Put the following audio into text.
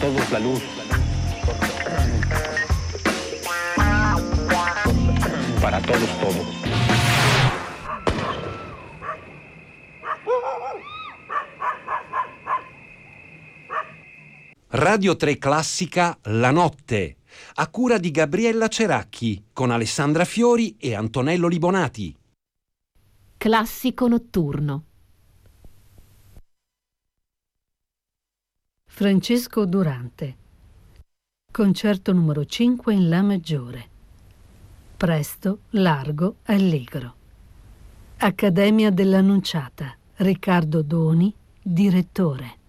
todos la luz. Para todos todo. Radio 3 Classica La Notte, a cura di Gabriella Ceracchi, con Alessandra Fiori e Antonello Libonati. Classico notturno. Francesco Durante. Concerto numero 5 in La maggiore. Presto, largo, allegro. Accademia dell'Annunciata. Riccardo Doni, direttore.